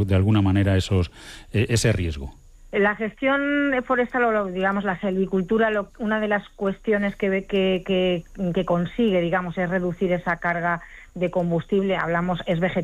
de alguna manera ese riesgo? La gestión forestal, o digamos la silvicultura, una de las cuestiones que consigue, digamos, es reducir esa carga de combustible. Es vegetal.